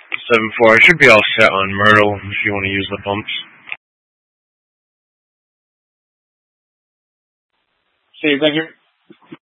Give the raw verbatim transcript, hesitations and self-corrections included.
seven four. I should be all set on Myrtle if you want to use the pumps. See, thank you.